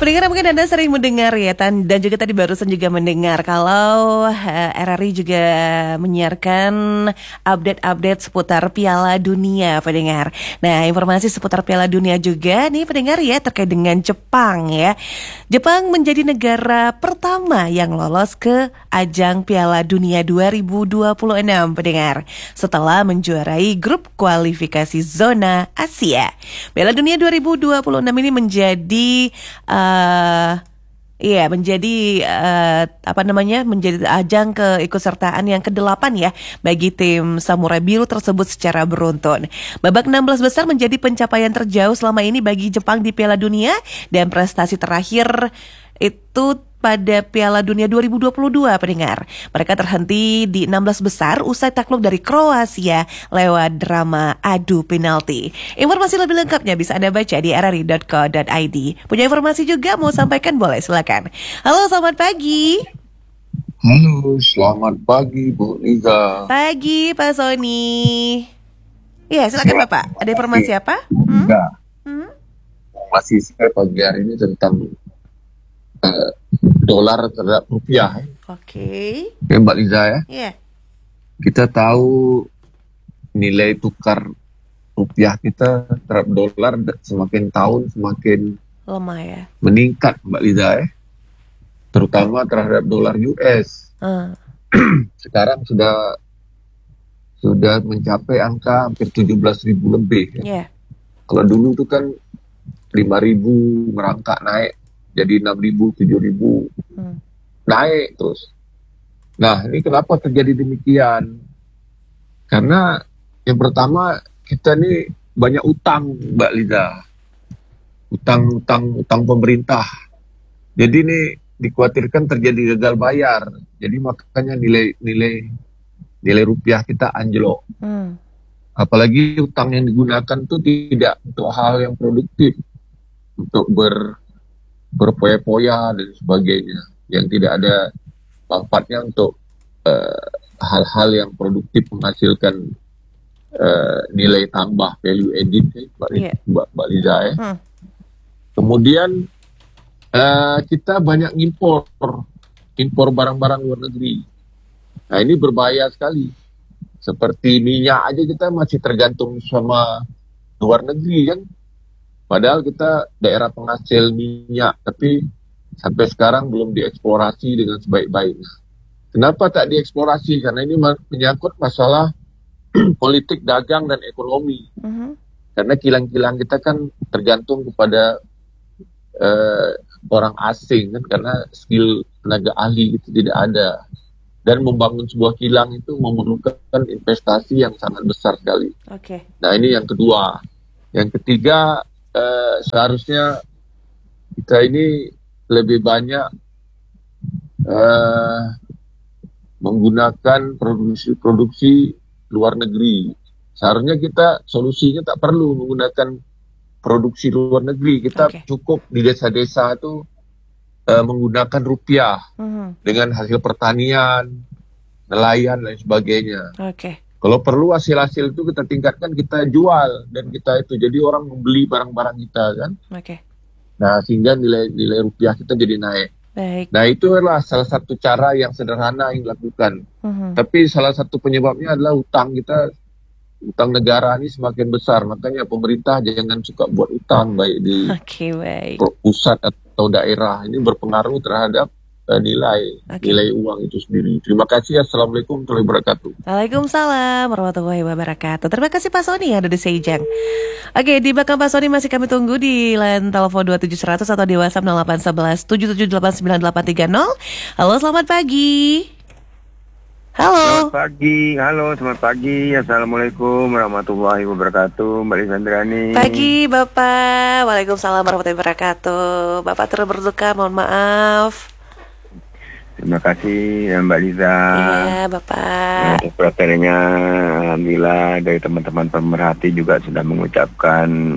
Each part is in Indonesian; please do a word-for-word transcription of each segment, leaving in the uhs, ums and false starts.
Pendengar mungkin Anda sering mendengar ya tan, dan juga tadi barusan juga mendengar kalau uh, R R I juga menyiarkan update-update seputar Piala Dunia pendengar. Nah, informasi seputar Piala Dunia juga nih pendengar ya terkait dengan Jepang ya. Jepang menjadi negara pertama yang lolos ke ajang Piala Dunia dua ribu dua puluh enam pendengar setelah menjuarai grup kualifikasi zona Asia. Piala Dunia dua ribu dua puluh enam ini menjadi uh, Uh, iya menjadi uh, apa namanya menjadi ajang keikutsertaan yang kedelapan ya bagi tim Samurai Biru tersebut secara beruntun. Babak enam belas besar menjadi pencapaian terjauh selama ini bagi Jepang di Piala Dunia dan prestasi terakhir itu pada Piala Dunia dua ribu dua puluh dua pendengar. Mereka terhenti di enam belas besar usai takluk dari Kroasia lewat drama adu penalti. Informasi lebih lengkapnya bisa Anda baca di r r i dot co dot i d. Punya informasi juga mau sampaikan boleh silakan. Halo, selamat pagi. Halo, selamat pagi Bu Niza. Pagi Pak Sony. Iya, silakan Bapak. Ada informasi apa? Hmm? Enggak. Hmm? Masih saya pagi hari ini tentang Uh, dolar terhadap rupiah. Oke. Okay. Ya Mbak Liza ya. Iya. Yeah. Kita tahu nilai tukar rupiah kita terhadap dolar semakin tahun semakin lemah ya. Meningkat Mbak Liza ya. Terutama terhadap dolar U S. Uh. Sekarang sudah sudah mencapai angka hampir tujuh belas ribu lebih. Ya. Yeah. Kalau dulu itu kan lima ribu merangkak naik jadi enam ribu, tujuh ribu, hmm. naik terus. Nah, ini kenapa terjadi demikian? Karena yang pertama, kita ini banyak utang, Mbak Liza. Utang-utang utang pemerintah. Jadi ini dikhawatirkan terjadi gagal bayar. Jadi makanya nilai nilai nilai rupiah kita anjlok. Hmm. Apalagi utang yang digunakan itu tidak untuk hal yang produktif. Untuk ber berpoya-poya dan sebagainya yang tidak ada manfaatnya untuk uh, hal-hal yang produktif menghasilkan uh, nilai tambah value added ya, Mbak, yeah. Mbak, Mbak Liza ya. Hmm. Kemudian uh, kita banyak impor impor barang-barang luar negeri. Nah ini berbahaya sekali. Seperti minyak aja kita masih tergantung sama luar negeri kan. Padahal kita daerah penghasil minyak, tapi sampai sekarang belum dieksplorasi dengan sebaik-baiknya. Kenapa tak dieksplorasi? Karena ini menyangkut masalah politik, dagang, dan ekonomi. Uh-huh. Karena kilang-kilang kita kan tergantung kepada uh, orang asing, kan? Karena skill tenaga ahli itu tidak ada. Dan membangun sebuah kilang itu memerlukan investasi yang sangat besar sekali. Okay. Nah ini yang kedua. Yang ketiga, Uh, seharusnya kita ini lebih banyak uh, menggunakan produksi-produksi luar negeri. Seharusnya kita solusinya tak perlu menggunakan produksi luar negeri. Kita okay. cukup di desa-desa itu uh, menggunakan rupiah uh-huh. dengan hasil pertanian, nelayan dan sebagainya. Oke. Okay. Kalau perlu hasil-hasil itu kita tingkatkan, kita jual dan kita itu jadi orang membeli barang-barang kita kan. Oke. Okay. Nah sehingga nilai nilai rupiah kita jadi naik. Baik. Nah itu adalah salah satu cara yang sederhana yang dilakukan. Uh-huh. Tapi salah satu penyebabnya adalah utang kita, utang negara ini semakin besar. Makanya pemerintah jangan suka buat utang baik di okay, baik. pusat atau daerah. Ini berpengaruh terhadap nilai okay. nilai uang itu sendiri. Terima kasih. Assalamualaikum warahmatullahi wabarakatuh. Waalaikumsalam warahmatullahi wabarakatuh. Terima kasih Pak Sony yang ada di Sejang. Oke, di belakang Pak Sony masih kami tunggu di line telepon dua tujuh seratus atau di WhatsApp nol delapan satu satu tujuh tujuh delapan sembilan delapan tiga nol. Halo, selamat pagi. Halo. Selamat pagi. Halo, selamat pagi. Assalamualaikum warahmatullahi wabarakatuh. Mbak Lisandrani. Pagi Bapak. Waalaikumsalam warahmatullahi wabarakatuh. Bapak terus berduka, mohon maaf. Terima kasih ya Mbak Liza. Iya Bapak. Nah, perhatiannya alhamdulillah dari teman-teman pemerhati juga sudah mengucapkan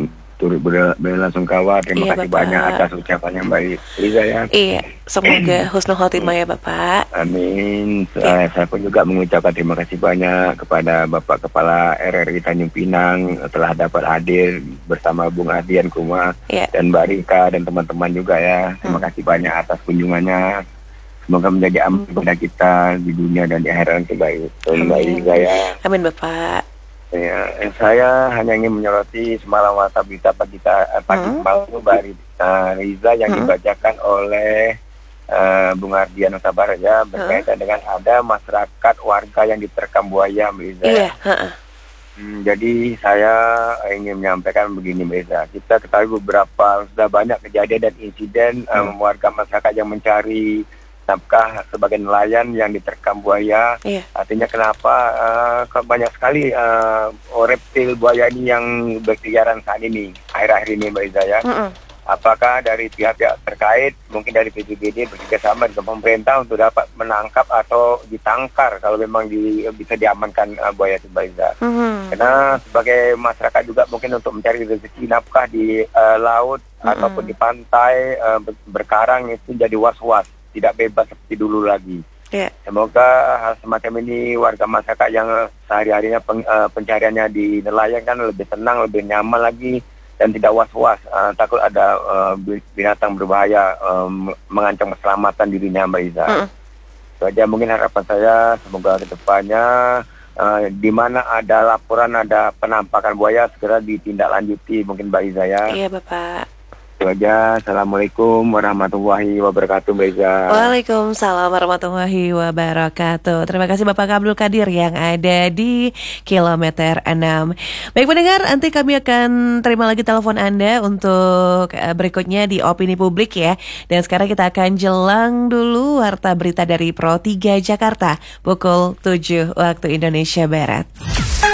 turut bela, bela sungkawa. Terima Iya, kasih Bapak. banyak atas ucapannya Mbak Liza ya. Iya, semoga husnul khotimah ya Bapak. Amin. Iya. Saya, saya pun juga mengucapkan terima kasih banyak kepada Bapak Kepala R R I Tanjung Pinang telah dapat hadir bersama Bung Ardian Kuma Iya. dan Mbak Rika dan teman-teman juga ya. Terima Hmm. kasih banyak atas kunjungannya. Semoga menjadi amal kepada kita di dunia dan di akhirat terbaik. Mbak Amin. Liza ya. Amin Bapak. Ya, eh, saya hanya ingin menyoroti semalam warta berita pagi, ta- eh, pagi Hmm. semalam itu Mbak Ri- eh, Riza yang Hmm. dibacakan oleh eh, Bung Ardian Nusa Barat ya berkaitan dengan ada masyarakat warga yang diterkam buaya Mbak Riza. Iya. heeh. Hmm, jadi saya ingin menyampaikan begini Mbak Riza. Kita ketahui beberapa sudah banyak kejadian dan insiden eh, Hmm. warga masyarakat yang mencari nafkah sebagai nelayan yang diterkam buaya. Iya. Artinya kenapa uh, ke- banyak sekali uh, reptil buaya ini yang berkeliaran saat ini, akhir-akhir ini Mbak Iza ya. Mm-mm. Apakah dari pihak-pihak terkait, mungkin dari P B B D bekerjasama dengan pemerintah untuk dapat menangkap atau ditangkar kalau memang di, bisa diamankan uh, buaya itu Mbak Iza. Mhm. Karena sebagai masyarakat juga mungkin untuk mencari rezeki nafkah di uh, laut Mm-mm. ataupun di pantai uh, ber- berkarang itu jadi was-was, tidak bebas seperti dulu lagi. Iya. Semoga hal semacam ini warga masyarakat yang sehari-harinya pen, uh, pencariannya di nelayan kan lebih tenang, lebih nyaman lagi dan tidak was-was uh, takut ada uh, binatang berbahaya um, mengancam keselamatan dirinya Mbak Iza. Mm-mm. Itu aja mungkin harapan saya, semoga kedepannya uh, di mana ada laporan ada penampakan buaya segera ditindaklanjuti mungkin Mbak Iza ya. Iya Bapak. Itu aja. Assalamualaikum warahmatullahi wabarakatuh Mbak Iza. Waalaikumsalam warahmatullahi wabarakatuh. Terima kasih Bapak Abdul Qadir yang ada di kilometer enam. Baik pendengar, nanti kami akan terima lagi telepon Anda untuk eh, berikutnya di Opini Publik ya. Dan sekarang kita akan jelang dulu warta berita dari Pro tiga Jakarta pukul tujuh waktu Indonesia Barat.